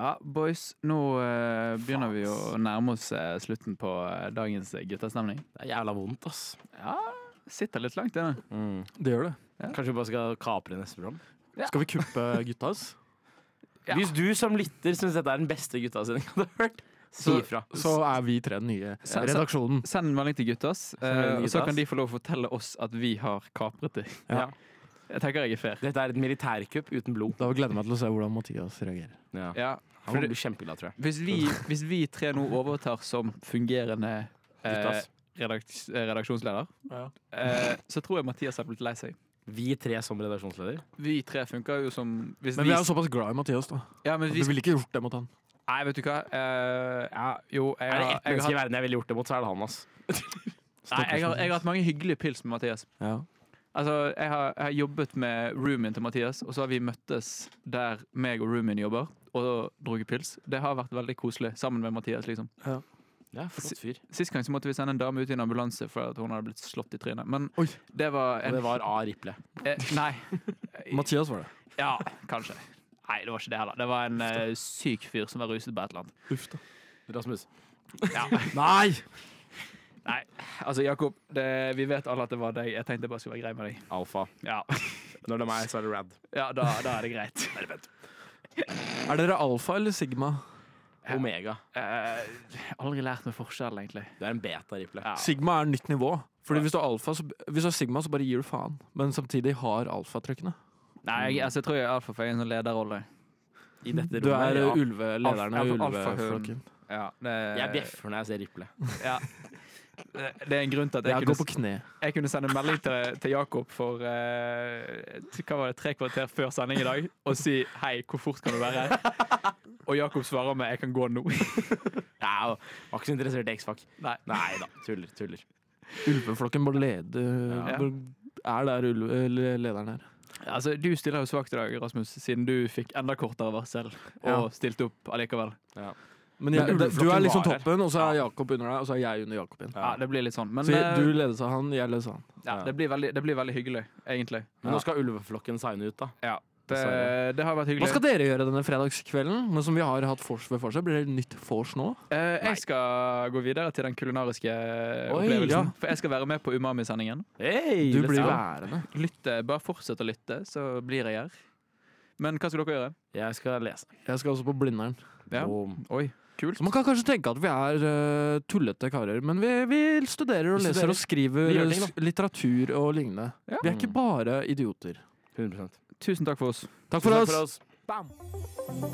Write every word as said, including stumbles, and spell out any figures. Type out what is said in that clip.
Ja, boys, nå uh, begynner vi å nærme oss uh, slutten på uh, dagens guttastemning. Det er jævla vondt, ass. Ja, sitter litt langt inne. Mm. Det gjør det. Ja. Kanskje vi bare skal kapre neste program? Ja. Skal vi kuppe guttas? Ja. Hvis du som lytter synes dette er den beste guttasendingen du har hørt, si ifra. Så, så er vi tre den nye redaksjonen. Send en melding til guttas, uh, og så kan de få lov å fortelle oss at vi har kapret det. Ja. Jeg tenker jeg er fair. Dette er et militærkupp uten blod. Da gleder jeg meg til å se hvordan Mathias reagerer. Ja. Ja, Han må bli kjempeglad, tror jeg. Hvis vi, hvis vi tre nå overtar som fungerende eh, redaks, redaksjonsleder, ja. eh, så tror jeg Mathias har blitt lei seg. Vi tre som redaksjonsleder? Vi tre funker jo som hvis Men vi er jo såpass glad i Mathias, da. Ja, men vi ville ikke gjort det mot han. Nei, vet du hva? Uh, ja, jo, jeg, er det ett menneske har, i verden jeg ville gjort det mot, så er det han, ass. Nei, jeg har, jeg har hatt mange hyggelige pils med Mathias. Ja. Altså, jeg har, jeg har jobbet med roomien til Mathias, og så har vi møttes der meg og roomien jobber, og drukket pils. Det har vært veldig koselig, sammen med Mathias, liksom. Ja. Ja, flott fyr. Sist gang så måtte vi sende en dame ut i en ambulanse for at hun hadde blitt slått i trynet. Men Oi. det var en... Og det var A. Riple. Eh, nei. Mathias var det. Ja, kanskje. Nei, det var ikke det heller. Det var en uh, syk fyr som var ruset på et eller annet. Uff da. Rasmus. Ja. Nei! Nei, altså Jakob, det, vi vet alle at det var deg. Jeg tenkte jeg bare skulle være grei med deg. Alfa. Ja. Når det er meg, så er det rad. Ja, da, da er det greit. Er det fett? Er dere alfa eller sigma? Omega. Uh, aldri lært meg forskjell, egentlig. Det er en beta-riple. Ja. Sigma er nytt nivå. Fordi hvis du er alfa, så, hvis du er sigma, så bare gir du faen. Men samtidig har alfa-trykkene. Nei, jeg, altså, jeg tror jeg er alfa for jeg er en sånn lederrolle. I dette du er ja. ulve, lederen av ulveflokken. Ja, det, jeg bjeffer når jeg ser riple. Ja. Det er en grunn til at jeg, jeg kunne, går på kne. Jeg kunne sende melding til, til Jakob for uh, hva var det, tre kvarter før sending i dag og si hei, hvor fort kan du være? Og Jakob svarer med jeg kan gå nå. Ja, var ikke så interessert i X-Fac. Nei. Nei da, tuller, tuller. Ulveflokken bare leder ja. Er der ulve, lederen her. Altså, du stiller jo svakt i dag, Rasmus, siden du fikk enda kortere varsel og ja. Stilte opp allikevel. Ja. Men, jeg, men du er liksom toppen, og så er Jakob under deg, og så er jeg under Jakob igjen. Ja, det blir litt sånn. Men, så du ledes av han, jeg ledes av han. Ja, det blir veldig, det blir veldig hyggelig, egentlig. Men nå skal ulveflokken signe ut, da. Ja, det, det har vært hyggelig. Hva skal dere gjøre denne fredagskvelden? Nå som vi har hatt vors ved forset, blir det nytt vors nå? Eh, jeg skal gå videre til den kulinariske Oi, opplevelsen. Ja. For jeg skal være med på Umami-sendingen. Hey, du blir værende. Lytte, bare fortsett å lytte, så blir jeg her. Men hva skal dere gjøre? Jeg skal lese. Jeg skal også på Blindern. Ja. Og... Oi. Kult. Så man kan kanskje tenke at vi er uh, tullete karer, men vi, vi studerer og vi leser studerer. Og skriver ting, litteratur og lignende. Ja. Vi er ikke bare idioter. hundre prosent. Tusen takk for oss. Takk for Tusen oss. Takk for oss. Bam!